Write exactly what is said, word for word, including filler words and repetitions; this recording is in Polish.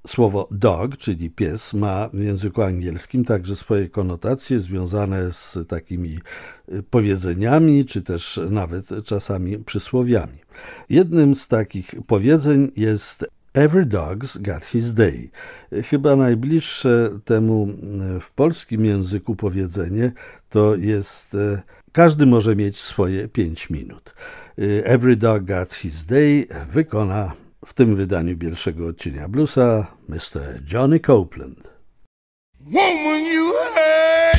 Słowo dog, czyli pies, ma w języku angielskim także swoje konotacje związane z takimi powiedzeniami, czy też nawet czasami przysłowiami. Jednym z takich powiedzeń jest Every dog's got his day. Chyba najbliższe temu w polskim języku powiedzenie to jest każdy może mieć swoje pięć minut. Every dog got his day wykona w tym wydaniu pierwszego odcienia bluesa mister Johnny Copeland. Woman, you